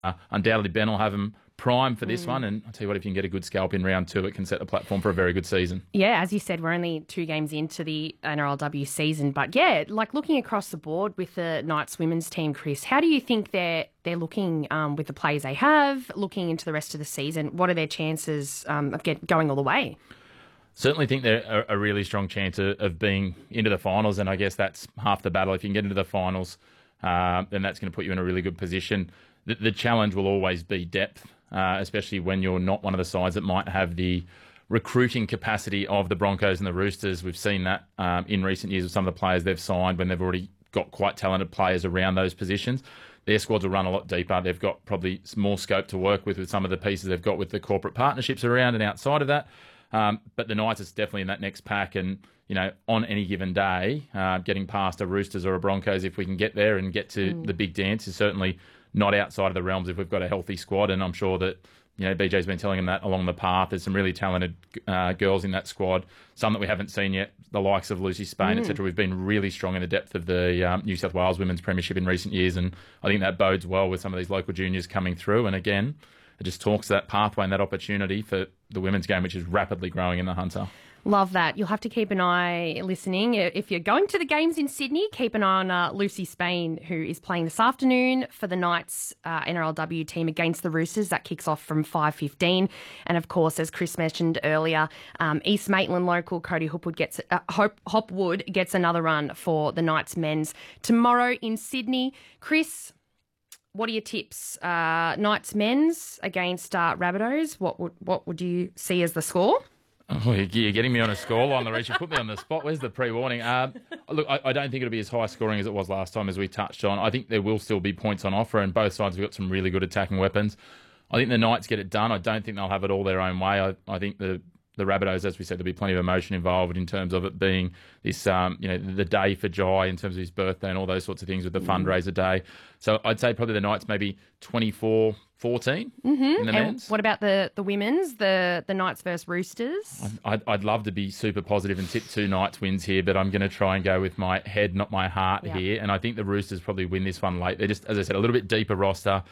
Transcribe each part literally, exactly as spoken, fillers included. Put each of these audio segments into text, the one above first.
Uh, undoubtedly, Ben will have them prime for this mm. one, and I'll tell you what, if you can get a good scalp in round two, it can set the platform for a very good season. Yeah, as you said, we're only two games into the N R L W season, but yeah, like looking across the board with the Knights women's team, Chris, how do you think they're they're looking um, with the players they have, looking into the rest of the season? What are their chances um, of get, going all the way? Certainly think they're a, a really strong chance of, of being into the finals, and I guess that's half the battle. If you can get into the finals, uh, then that's going to put you in a really good position. The, the challenge will always be depth. Uh, especially when you're not one of the sides that might have the recruiting capacity of the Broncos and the Roosters. We've seen that um, in recent years with some of the players they've signed when they've already got quite talented players around those positions. Their squads will run a lot deeper. They've got probably more scope to work with with some of the pieces they've got with the corporate partnerships around and outside of that. Um, but the Knights is definitely in that next pack, and you know, on any given day, uh, getting past a Roosters or a Broncos, if we can get there and get to mm. the big dance, is certainly not outside of the realms if we've got a healthy squad. And I'm sure that, you know, B J's been telling him that along the path. There's some really talented uh, girls in that squad, some that we haven't seen yet, the likes of Lucy Spain, mm. et cetera. We've been really strong in the depth of the um, New South Wales Women's Premiership in recent years, and I think that bodes well with some of these local juniors coming through. And again, it just talks to that pathway and that opportunity for the women's game, which is rapidly growing in the Hunter. Love that. You'll have to keep an eye listening. If you're going to the games in Sydney, keep an eye on uh, Lucy Spain, who is playing this afternoon for the Knights uh, N R L W team against the Roosters. That kicks off from five fifteen. And of course, as Chris mentioned earlier, um, East Maitland local Cody Hopwood gets, uh, Hop, Hopwood gets another run for the Knights men's tomorrow in Sydney. Chris, what are your tips? Uh, Knights men's against uh, Rabbitohs. What would, what would you see as the score? Oh, you're getting me on a scoreline, Larice. You put me on the spot. Where's the pre-warning? Um, look, I, I don't think it'll be as high scoring as it was last time, as we touched on. I think there will still be points on offer, and both sides have got some really good attacking weapons. I think the Knights get it done. I don't think they'll have it all their own way. I, I think the the Rabbitohs, as we said, there'll be plenty of emotion involved in terms of it being this, um, you know, the day for Jai in terms of his birthday and all those sorts of things with the fundraiser day. So I'd say probably the Knights maybe twenty-four fourteen mm-hmm. in the and men's. What about the, the women's, the, the Knights versus Roosters? I'd, I'd love to be super positive and tip two Knights wins here, but I'm going to try and go with my head, not my heart yep. here. And I think the Roosters probably win this one late. They're just, as I said, a little bit deeper roster.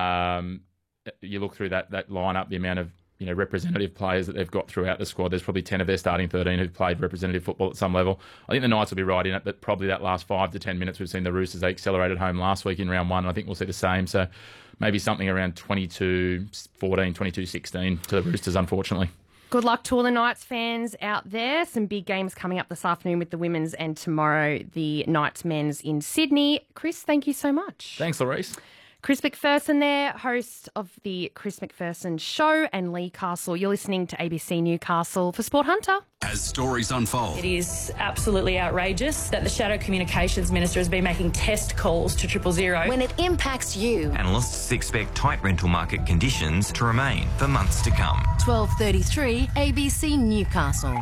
Um, you look through that that lineup, the amount of you know, representative players that they've got throughout the squad. There's probably ten of their starting thirteen who've played representative football at some level. I think the Knights will be right in it, but probably that last five to ten minutes we've seen the Roosters, they accelerated home last week in round one, and I think we'll see the same. So maybe something around twenty-two fourteen, twenty-two sixteen to the Roosters, unfortunately. Good luck to all the Knights fans out there. Some big games coming up this afternoon with the women's, and tomorrow the Knights men's in Sydney. Chris, thank you so much. Thanks, Larice. Chris McPherson there, host of the Chris McPherson Show, and Lee Castle. You're listening to A B C Newcastle for Sport Hunter. As stories unfold. It is absolutely outrageous that the Shadow Communications Minister has been making test calls to triple zero. When it impacts you. Analysts expect tight rental market conditions to remain for months to come. twelve thirty-three A B C Newcastle.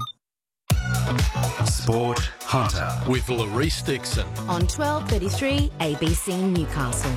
Sport Hunter with Larice Dixon. On twelve thirty-three A B C Newcastle.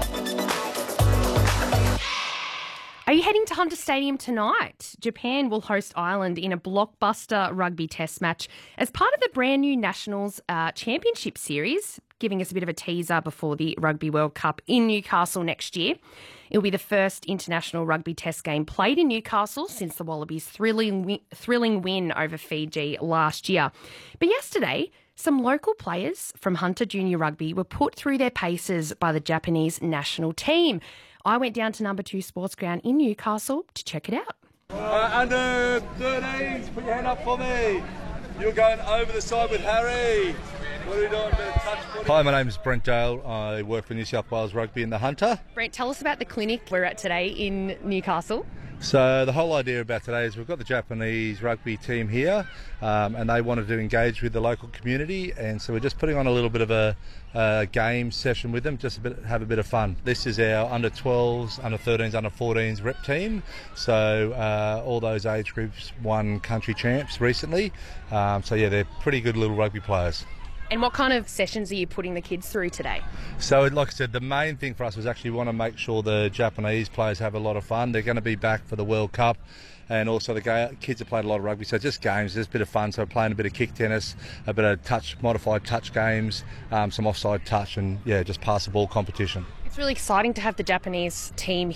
Are you heading to Hunter Stadium tonight? Japan will host Ireland in a blockbuster rugby test match as part of the brand new Nationals uh, Championship Series, giving us a bit of a teaser before the Rugby World Cup in Newcastle next year. It'll be the first international rugby test game played in Newcastle since the Wallabies' thrilling, thrilling win over Fiji last year. But yesterday, some local players from Hunter Junior Rugby were put through their paces by the Japanese national team. I went down to number two Sports Ground in Newcastle to check it out. Uh, under thirteens, put your hand up for me. You're going over the side with Harry. What are we doing? Bit of touch footy? Hi, my name is Brent Dale. I work for New South Wales Rugby in the Hunter. Brent, tell us about the clinic we're at today in Newcastle. So the whole idea about today is we've got the Japanese rugby team here, um, and they wanted to engage with the local community, and so we're just putting on a little bit of a, a game session with them, just a bit, have a bit of fun. This is our under twelves, under thirteens, under fourteens rep team. So uh, all those age groups won country champs recently. Um, so yeah, they're pretty good little rugby players. And what kind of sessions are you putting the kids through today? So, like I said, the main thing for us was actually want to make sure the Japanese players have a lot of fun. They're going to be back for the World Cup, and also the kids have played a lot of rugby, so just games, just a bit of fun. So playing a bit of kick tennis, a bit of touch, modified touch games, um, some offside touch, and yeah, just pass the ball competition. It's It's really exciting to have the Japanese team